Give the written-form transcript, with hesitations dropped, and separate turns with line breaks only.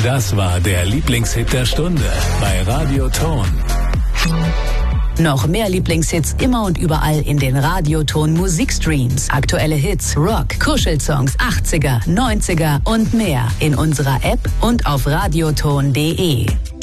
Das war der Lieblingshit der Stunde bei Radio Ton.
Noch mehr Lieblingshits immer und überall in den Radioton Musikstreams. Aktuelle Hits, Rock, Kuschelsongs, 80er, 90er und mehr in unserer App und auf radioton.de.